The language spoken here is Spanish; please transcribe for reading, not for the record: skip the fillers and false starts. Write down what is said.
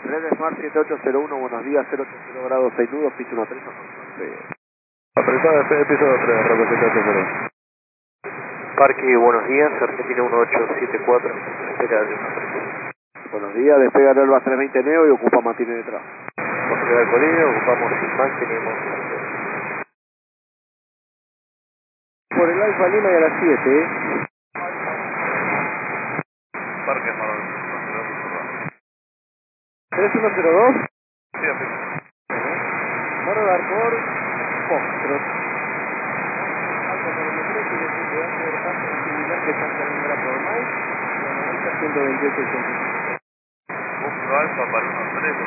Red Smart 7801, buenos días, 080 grados 6 nudos, piso 13, Apretada, piso 3, representante 0. Parque, buenos días, Argentina 1874, espera de una. Buenos días, despega el Alba 320 Neo y ocupa mantiene detrás. Porque de colina ocupamos sin más, tenemos. Por el Alfa Lima y a las 7, Parque Marón. 3102. Sí, Moro Darpor, Foxtrot. Alfa 43, y el estudiante de paso similar de Santa Número por Mike, y la 90 128 85. Busco alfa para 1-3.